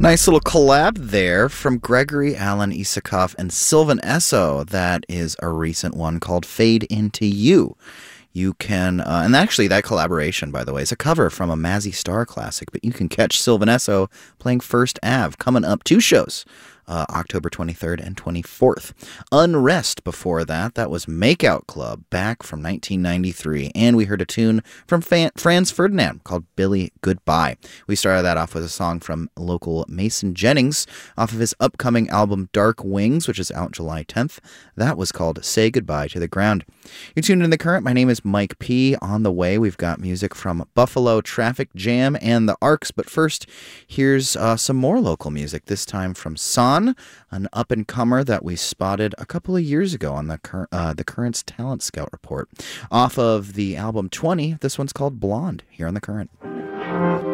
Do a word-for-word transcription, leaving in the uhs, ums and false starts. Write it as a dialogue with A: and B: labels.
A: Nice little collab there from Gregory Alan Isakov and Sylvan Esso. That is a recent one called Fade Into You. You can, uh, and actually that collaboration, by the way, is a cover from a Mazzy Star classic, but you can catch Sylvan Esso playing First Ave coming up two shows. Uh, October twenty-third and twenty-fourth. Unrest before that. That was Makeout Club back from nineteen ninety-three. And we heard a tune from Fan- Franz Ferdinand called Billy Goodbye. We started that off with a song from local Mason Jennings off of his upcoming album Dark Wings, which is out July tenth. That was called Say Goodbye to the Ground. You're tuned in The Current. My name is Mike P. On the way, we've got music from Buffalo Traffic Jam and the Arcs. But first, here's uh, some more local music, this time from Son, an up-and-comer that we spotted a couple of years ago on the cur- uh, the Current's Talent Scout Report. Off of the album twenty, this one's called Blonde, here on The Current.